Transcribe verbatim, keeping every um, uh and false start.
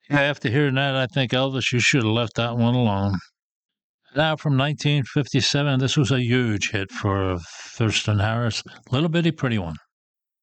Yeah, after hearing that, I think Elvis, you should have left that one alone. Now, from nineteen fifty-seven, this was a huge hit for Thurston Harris. Little Bitty Pretty One.